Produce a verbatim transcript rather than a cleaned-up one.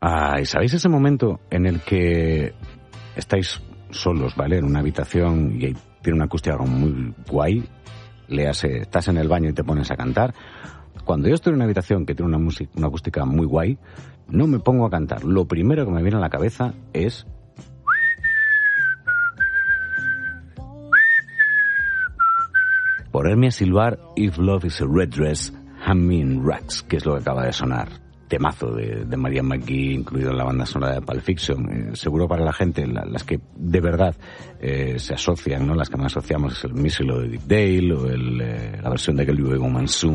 Ay, ¿sabéis ese momento en el que estáis solos, ¿vale? En una habitación y tiene una acústica muy guay, le hace, estás en el baño y te pones a cantar. Cuando yo estoy en una habitación que tiene una, música, una acústica muy guay, no me pongo a cantar. Lo primero que me viene a la cabeza es... ponerme a silbar If Love is a Red Dress, Hand Me in Rags, que es lo que acaba de sonar. Temazo de, de Marianne McGee, incluido en la banda sonora de Pulp Fiction. Eh, seguro para la gente, la, las que de verdad eh, se asocian, ¿no? Las que más asociamos es el Mísilo de Dick Dale o el, eh, la versión de Girl You Go Monsoon